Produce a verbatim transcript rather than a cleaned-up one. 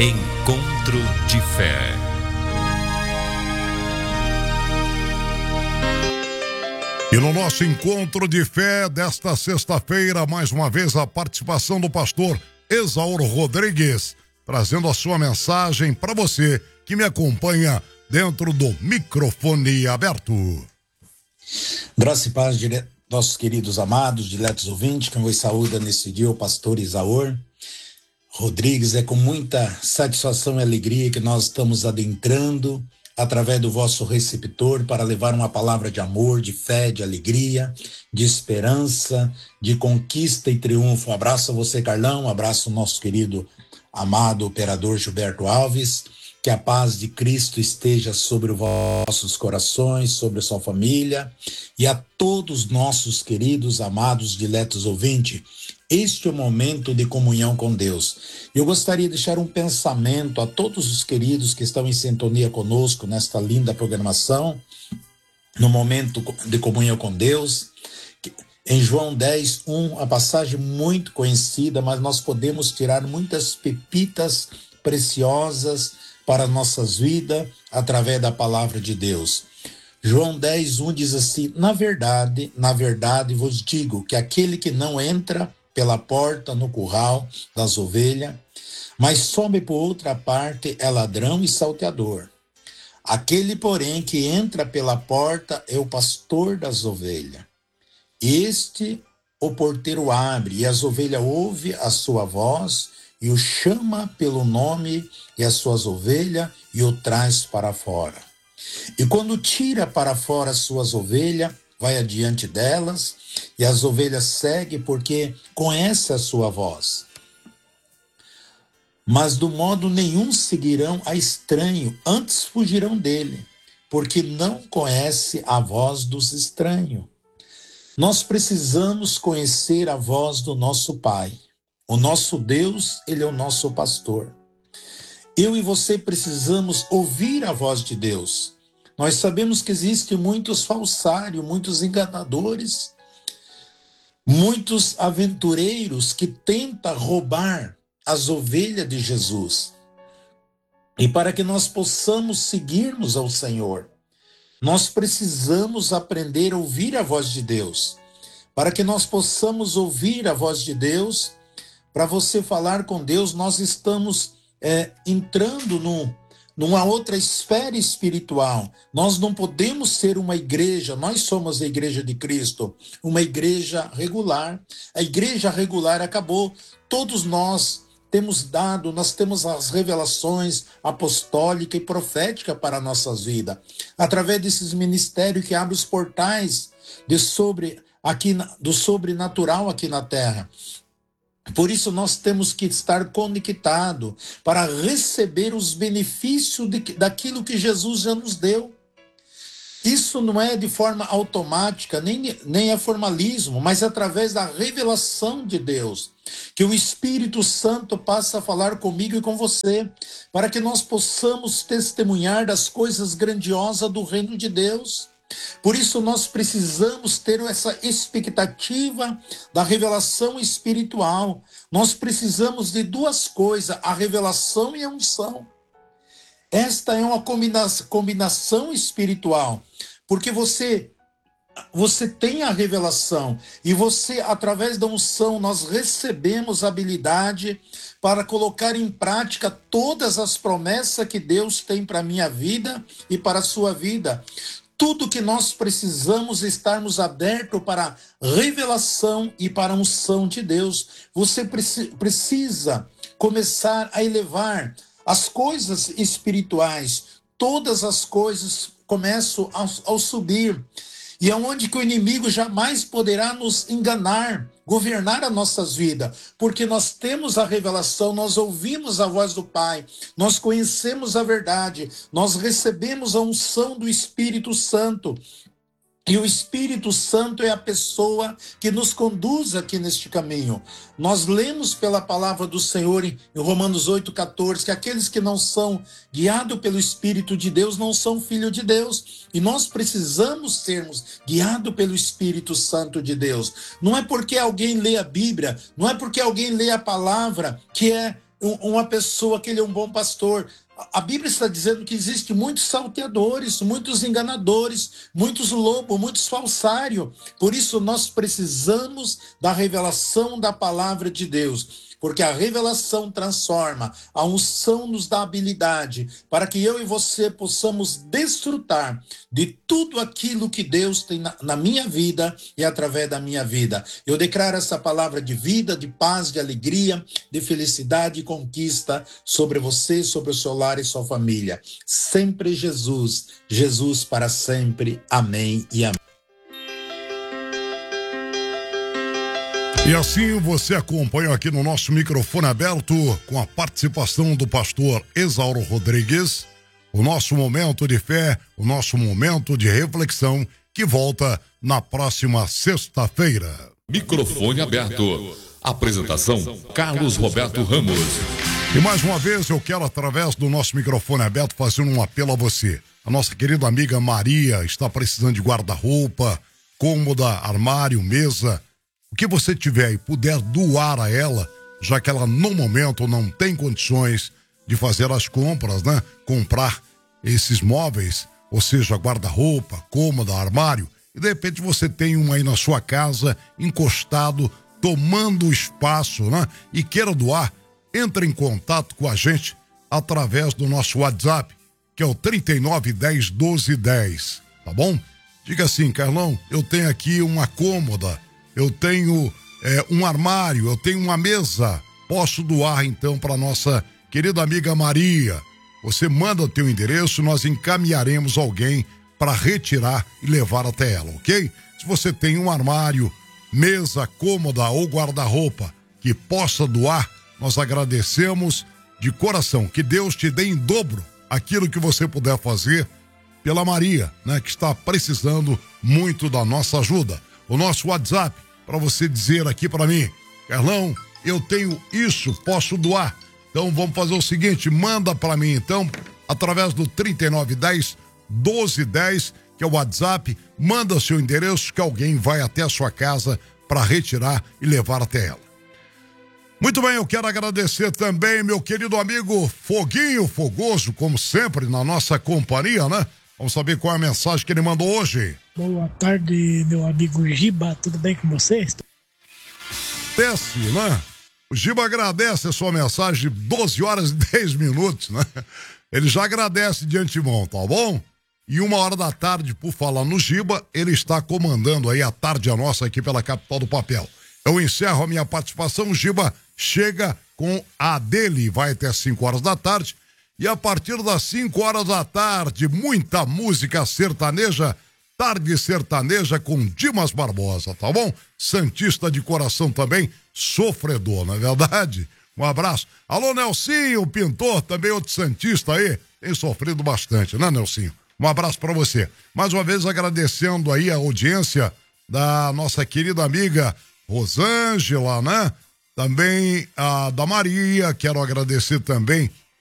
Encontro de Fé. E no nosso encontro de fé desta sexta-feira, mais uma vez a participação do pastor Esaur Rodrigues, trazendo a sua mensagem para você que me acompanha dentro do microfone aberto. Graça e paz, dire... nossos queridos amados, diletos ouvintes, quem vos saúda nesse dia o pastor Esaur Rodrigues. É com muita satisfação e alegria que nós estamos adentrando através do vosso receptor para levar uma palavra de amor, de fé, de alegria, de esperança, de conquista e triunfo. Um abraço a você, Carlão, um abraço ao nosso querido, amado operador Gilberto Alves. Que a paz de Cristo esteja sobre os vossos corações, sobre a sua família e a todos nossos queridos, amados, diletos ouvintes. Este é o momento de comunhão com Deus. Eu gostaria de deixar um pensamento a todos os queridos que estão em sintonia conosco nesta linda programação, no momento de comunhão com Deus. Em João dez, um, a passagem muito conhecida, mas nós podemos tirar muitas pepitas preciosas para nossas vidas, através da palavra de Deus. João dez, um diz assim: na verdade, na verdade vos digo que aquele que não entra pela porta no curral das ovelhas, mas sobe por outra parte, é ladrão e salteador. Aquele, porém, que entra pela porta é o pastor das ovelhas. Este, o porteiro abre, e as ovelhas ouvem a sua voz, e o chama pelo nome e as suas ovelhas e o traz para fora. E quando tira para fora as suas ovelhas, vai adiante delas, e as ovelhas seguem porque conhece a sua voz. Mas do modo nenhum seguirão a estranho, antes fugirão dele, porque não conhece a voz dos estranhos. Nós precisamos conhecer a voz do nosso Pai. O nosso Deus, Ele é o nosso pastor. Eu e você precisamos ouvir a voz de Deus. Nós sabemos que existem muitos falsários, muitos enganadores, muitos aventureiros que tentam roubar as ovelhas de Jesus. E para que nós possamos seguirmos ao Senhor, nós precisamos aprender a ouvir a voz de Deus. Para que nós possamos ouvir a voz de Deus, para você falar com Deus, nós estamos é, entrando num, numa outra esfera espiritual. Nós não podemos ser uma igreja, nós somos a igreja de Cristo, uma igreja regular. A igreja regular acabou. Todos nós temos dado, nós temos as revelações apostólica e profética para nossas vidas. Através desses ministérios que abrem os portais de sobre, aqui, do sobrenatural aqui na terra. Por isso nós temos que estar conectados para receber os benefícios de, daquilo que Jesus já nos deu. Isso não é de forma automática, nem, nem é formalismo, mas é através da revelação de Deus, que o Espírito Santo passa a falar comigo e com você, para que nós possamos testemunhar das coisas grandiosas do reino de Deus. Por isso nós precisamos ter essa expectativa da revelação espiritual. Nós precisamos de duas coisas, a revelação e a unção. Esta é uma combina- combinação espiritual, porque você, você tem a revelação e você, através da unção, nós recebemos habilidade para colocar em prática todas as promessas que Deus tem para a minha vida e para a sua vida. Tudo que nós precisamos estarmos abertos para a revelação e para a unção de Deus. Você preci- precisa começar a elevar as coisas espirituais. Todas as coisas começam ao, ao subir. E é onde que o inimigo jamais poderá nos enganar, governar as nossas vidas, porque nós temos a revelação, nós ouvimos a voz do Pai, nós conhecemos a verdade, nós recebemos a unção do Espírito Santo. E o Espírito Santo é a pessoa que nos conduz aqui neste caminho. Nós lemos pela palavra do Senhor em Romanos oito, quatorze, que aqueles que não são guiados pelo Espírito de Deus não são filhos de Deus. E nós precisamos sermos guiados pelo Espírito Santo de Deus. Não é porque alguém lê a Bíblia, não é porque alguém lê a palavra que é uma pessoa que ele é um bom pastor. A Bíblia está dizendo que existe muitos salteadores, muitos enganadores, muitos lobos, muitos falsários. Por isso nós precisamos da revelação da palavra de Deus, porque a revelação transforma, a unção nos dá habilidade para que eu e você possamos desfrutar de tudo aquilo que Deus tem na, na minha vida e através da minha vida. Eu declaro essa palavra de vida, de paz, de alegria, de felicidade e conquista sobre você, sobre o seu lar e sua família. Sempre Jesus, Jesus para sempre. Amém e amém. E assim você acompanha aqui no nosso microfone aberto, com a participação do pastor Esauro Rodrigues, o nosso momento de fé, o nosso momento de reflexão, que volta na próxima sexta-feira. Microfone aberto. Apresentação: Carlos Roberto Ramos. E mais uma vez eu quero, através do nosso microfone aberto, fazer um apelo a você. A nossa querida amiga Maria está precisando de guarda-roupa, cômoda, armário, mesa. O que você tiver e puder doar a ela, já que ela no momento não tem condições de fazer as compras, né? Comprar esses móveis, ou seja, guarda-roupa, cômoda, armário, e de repente você tem um aí na sua casa, encostado, tomando espaço, né? E queira doar, entre em contato com a gente através do nosso WhatsApp, que é o trinta e nove, dez, doze, dez, tá bom? Diga assim: Carlão, eu tenho aqui uma cômoda, eu tenho é, um armário, eu tenho uma mesa, posso doar então para nossa querida amiga Maria. Você manda o teu endereço, nós encaminharemos alguém para retirar e levar até ela, ok? Se você tem um armário, mesa, cômoda ou guarda-roupa que possa doar, nós agradecemos de coração. Que Deus te dê em dobro aquilo que você puder fazer pela Maria, né, que está precisando muito da nossa ajuda. O nosso WhatsApp, para você dizer aqui para mim: Carlão, eu tenho isso, posso doar. Então vamos fazer o seguinte, manda para mim então, através do trinta e nove, dez, doze, dez, que é o WhatsApp, manda seu endereço que alguém vai até a sua casa para retirar e levar até ela. Muito bem, eu quero agradecer também meu querido amigo Foguinho Fogoso, como sempre, na nossa companhia, né? Vamos saber qual é a mensagem que ele mandou hoje. Boa tarde, meu amigo Giba, tudo bem com vocês? Desce, né? O Giba agradece a sua mensagem de doze horas e dez minutos, né? Ele já agradece de antemão, tá bom? E uma hora da tarde, por falar no Giba, ele está comandando aí a tarde a nossa aqui pela Capital do Papel. Eu encerro a minha participação, o Giba chega com a dele, vai até cinco horas da tarde. E a partir das cinco horas da tarde, muita música sertaneja, tarde sertaneja com Dimas Barbosa, tá bom? Santista de coração também, sofredor, não é verdade? Um abraço. Alô, Nelsinho, pintor, também outro santista aí, tem sofrido bastante, né, Nelsinho? Um abraço pra você. Mais uma vez agradecendo aí a audiência da nossa querida amiga Rosângela, né? Também a da Maria, quero agradecer também